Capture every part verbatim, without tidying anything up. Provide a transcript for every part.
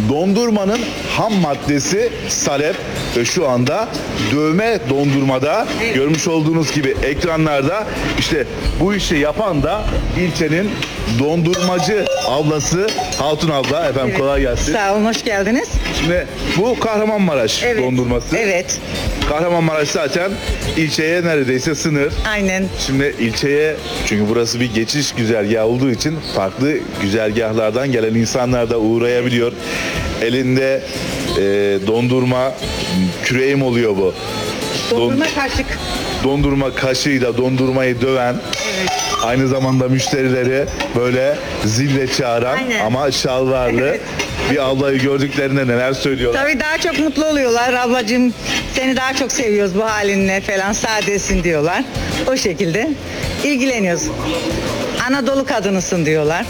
Dondurmanın ham maddesi salep ve şu anda dövme dondurmada Evet. görmüş olduğunuz gibi ekranlarda işte bu işi yapan da ilçenin dondurmacı ablası Hatun abla. Efendim Evet. kolay gelsin. Sağ olun, hoş geldiniz. Şimdi bu Kahramanmaraş Evet. dondurması. Evet, Kahramanmaraş zaten ilçeye neredeyse sınır. aynen. Şimdi ilçeye, çünkü burası bir geçiş güzergahı olduğu için farklı güzergahlardan gelen insanlar da uğrayabiliyor. Elinde e, dondurma küreğim oluyor bu. Dondurma Don- kaşık. dondurma kaşığıyla dondurmayı döven, Evet. aynı zamanda müşterileri böyle zille çağıran Aynen. ama şalvarlı Evet. bir ablayı gördüklerinde neler söylüyorlar? Tabii daha çok mutlu oluyorlar. Ablacığım seni daha çok seviyoruz bu halinle falan, sadesin diyorlar. O şekilde ilgileniyoruz. Anadolu kadınısın diyorlar.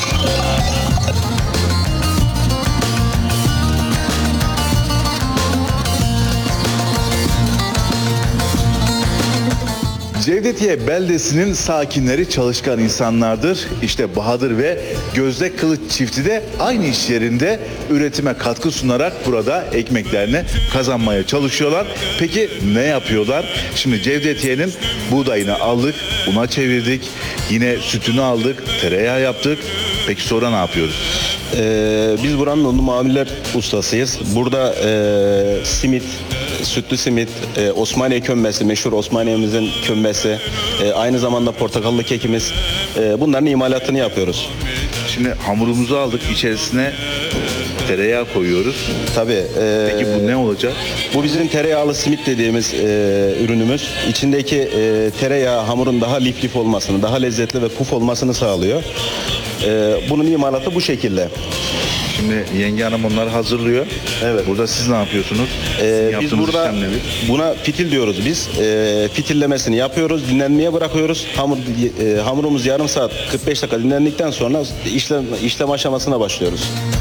Cevdetiye beldesinin sakinleri çalışkan insanlardır. İşte Bahadır ve Gözde Kılıç çifti de aynı iş yerinde üretime katkı sunarak burada ekmeklerini kazanmaya çalışıyorlar. Peki ne yapıyorlar? Şimdi Cevdetiye'nin buğdayını aldık, una çevirdik, yine sütünü aldık, tereyağı yaptık. Peki sonra ne yapıyoruz? Ee, biz buranın unlu mamuller ustasıyız. Burada e, simit, sütlü simit, e, Osmaniye kömbesi, meşhur Osmaniye'mizin kömbesi, e, aynı zamanda portakallı kekimiz, e, bunların imalatını yapıyoruz. Şimdi hamurumuzu aldık, içerisine tereyağı koyuyoruz. Tabii. e, Peki bu ne olacak? Bu bizim tereyağlı simit dediğimiz e, ürünümüz. İçindeki e, tereyağı hamurun daha lif lif olmasını, daha lezzetli ve puf olmasını sağlıyor. E, bunun imalatı bu şekilde. Şimdi yenge hanım onları hazırlıyor. Evet. Burada siz ne yapıyorsunuz? Sizin Ee, biz yaptığınız burada işlem nedir? buna fitil diyoruz biz. Ee, fitillemesini yapıyoruz, dinlenmeye bırakıyoruz. Hamur e, hamurumuz yarım saat kırk beş dakika dinlendikten sonra işlem işlem aşamasına başlıyoruz.